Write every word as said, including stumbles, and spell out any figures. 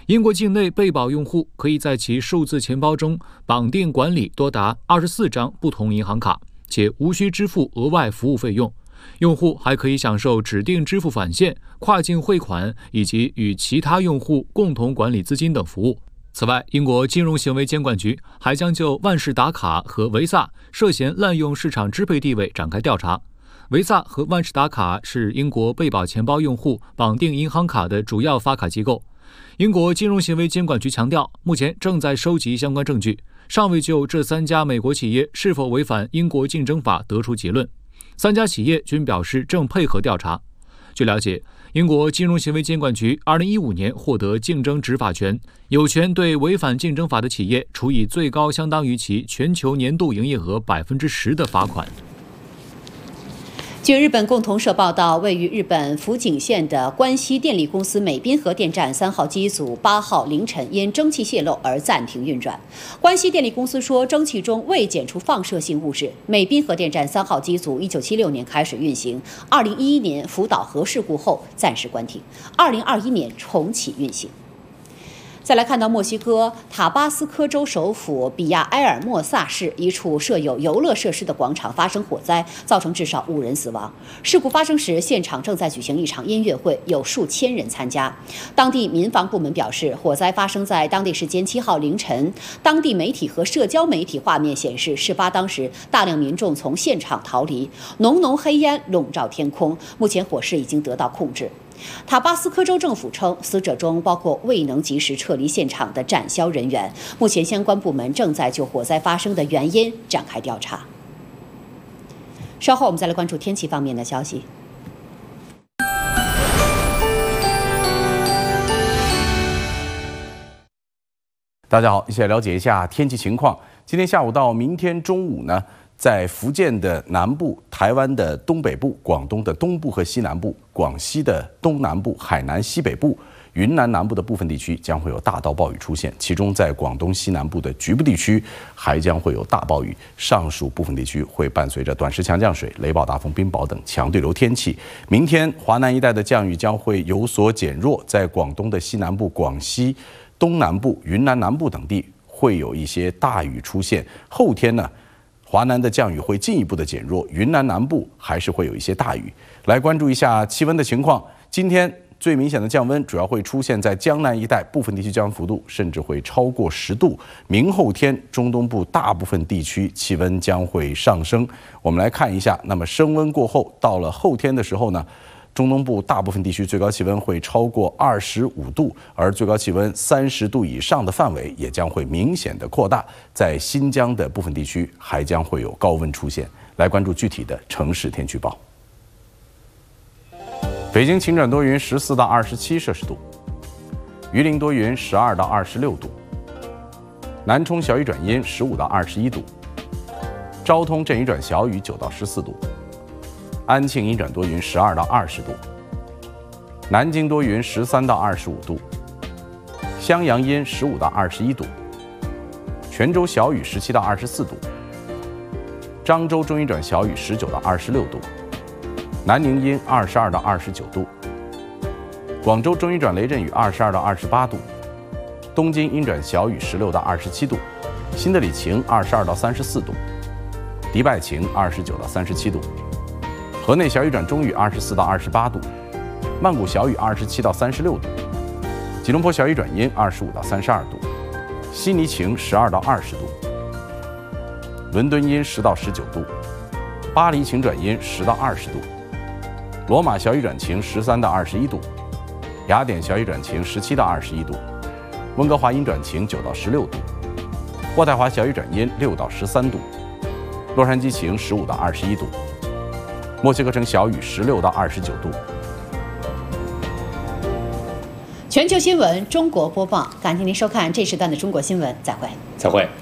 英国境内被保用户可以在其数字钱包中绑定管理多达二十四张不同银行卡，且无需支付额外服务费用。用户还可以享受指定支付返现、跨境汇款以及与其他用户共同管理资金等服务。此外，英国金融行为监管局还将就万事达卡和维萨涉嫌滥用市场支配地位展开调查。维萨和万事达卡是英国被保钱包用户绑定银行卡的主要发卡机构。英国金融行为监管局强调，目前正在收集相关证据，尚未就这三家美国企业是否违反英国竞争法得出结论。三家企业均表示正配合调查。据了解，英国金融行为监管局二零一五年获得竞争执法权，有权对违反竞争法的企业处以最高相当于其全球年度营业额百分之十的罚款。 据日本共同社报道，位于日本福井县的关西电力公司美滨核电站三号机组八号凌晨因蒸汽泄漏而暂停运转。关西电力公司说，蒸汽中未检出放射性物质。美滨核电站三号机组一九七六年开始运行，二零一一年福岛核事故后暂时关停，二零二一年重启运行。再来看到墨西哥塔巴斯科州首府比亚埃尔莫萨市一处设有游乐设施的广场发生火灾，造成至少五人死亡。事故发生时，现场正在举行一场音乐会，有数千人参加。当地民防部门表示，火灾发生在当地时间七号凌晨。当地媒体和社交媒体画面显示，事发当时大量民众从现场逃离，浓浓黑烟笼罩天空。目前火势已经得到控制。塔巴斯科州政府称，死者中包括未能及时撤离现场的展销人员。目前，相关部门正在就火灾发生的原因展开调查。稍后我们再来关注天气方面的消息。 大家好，一起来了解一下天气情况。今天下午到明天中午呢，在福建的南部、台湾的东北部、广东的东部和西南部、广西的东南部、海南西北部、云南南部的部分地区将会有大到暴雨出现，其中在广东西南部的局部地区还将会有大暴雨。上述部分地区会伴随着短时强降水、雷暴、大风、冰雹等强对流天气。明天华南一带的降雨将会有所减弱，在广东的西南部、广西东南部、云南南部等地会有一些大雨出现。后天呢，华南的降雨会进一步的减弱，云南南部还是会有一些大雨。来关注一下气温的情况。今天最明显的降温主要会出现在江南一带，部分地区降温幅度甚至会超过十度。明后天，中东部大部分地区气温将会上升。我们来看一下，那么升温过后，到了后天的时候呢，中东部大部分地区最高气温会超过二十五度，而最高气温三十度以上的范围也将会明显的扩大。在新疆的部分地区还将会有高温出现。来关注具体的城市天气预报。北京晴转多云，十四到二十七摄氏度；榆林多云，十二到二十六度；南充小雨转阴，十五到二十一度；昭通阵雨转小雨，九到十四度；安庆阴转多云，十二到二十度；南京多云，十三到二十五度；襄阳阴，十五到二十一度；泉州小雨，十七到二十四度；漳州中阴转小雨，十九到二十六度；南宁阴，二十二到二十九度；广州中阴转雷阵雨，二十二到二十八度；东京阴转小雨，十六到二十七度；新德里晴，二十二到三十四度；迪拜晴，二十九到三十七度；河内小雨转中雨，二十四到二十八度；曼谷小雨，二十七到三十六度；吉隆坡小雨转阴，二十五到三十二度；悉尼晴，十二到二十度；伦敦阴，十到十九度；巴黎晴转阴，十到二十度；罗马小雨转晴，十三到二十一度；雅典小雨转晴，十七到二十一度；温哥华阴转晴，九到十六度；渥太华小雨转阴，六到十三度；洛杉矶晴，十五到二十一度；墨西哥城小雨，十六到二十九度。 全球新闻中国播报，感谢您收看这时段的中国新闻，再会。 再会。